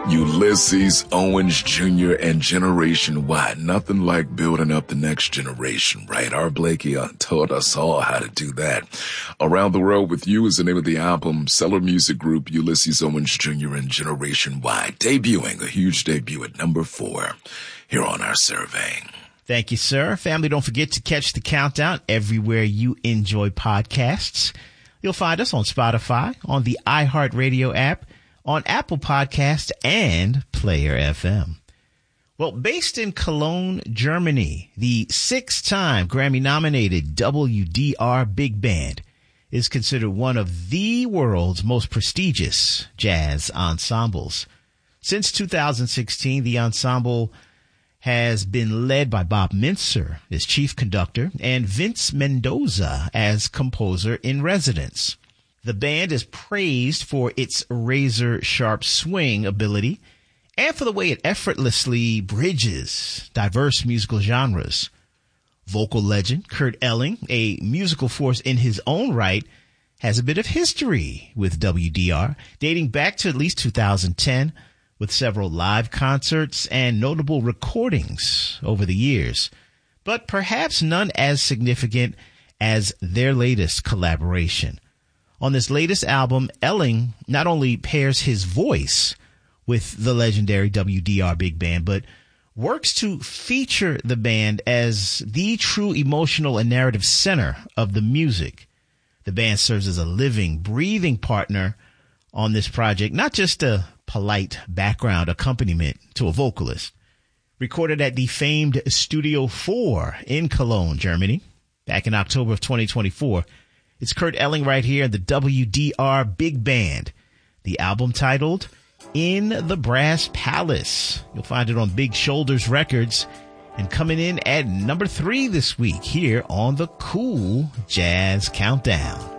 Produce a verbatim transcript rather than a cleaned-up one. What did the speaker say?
Ulysses Owens Junior and Generation Y. Nothing like building up the next generation, right? Our Blakey taught us all how to do that. Around the World with You is the name of the album. Stellar music group Ulysses Owens Junior and Generation Y. Debuting, a huge debut at number four here on our survey. Thank you, sir. Family, don't forget to catch the countdown everywhere you enjoy podcasts. You'll find us on Spotify, on the iHeartRadio app, on Apple Podcasts, and Player F M. Well, based in Cologne, Germany, the six-time Grammy-nominated W D R Big Band is considered one of the world's most prestigious jazz ensembles. Since two thousand sixteen, the ensemble has been led by Bob Mintzer as chief conductor and Vince Mendoza as composer in residence. The band is praised for its razor-sharp swing ability and for the way it effortlessly bridges diverse musical genres. Vocal legend Kurt Elling, a musical force in his own right, has a bit of history with W D R, dating back to at least two thousand ten, with several live concerts and notable recordings over the years, but perhaps none as significant as their latest collaboration. On this latest album, Elling not only pairs his voice with the legendary W D R Big Band, but works to feature the band as the true emotional and narrative center of the music. The band serves as a living, breathing partner on this project, not just a polite background accompaniment to a vocalist. Recorded at the famed Studio four in Cologne, Germany, back in October of twenty twenty-four, it's Kurt Elling right here and the W D R Big Band. The album titled In the Brass Palace. You'll find it on Big Shoulders Records and coming in at number three this week here on the Cool Jazz Countdown.